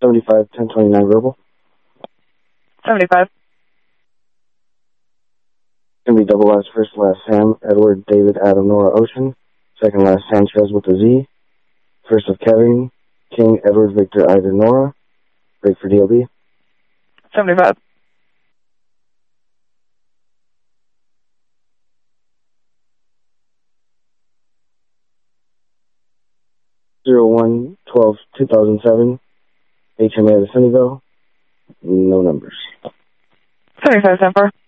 75 1029 verbal. 75. Gonna be double last, first last Sam, Edward, David, Adam, Nora, Ocean. Second last Sanchez with a Z. First of Kevin, King, Edward, Victor, Ida, Nora. Break for DLB. 75. Zero 01-12-2007. HMA of the Sunnyvale. No numbers. 75, 10-4.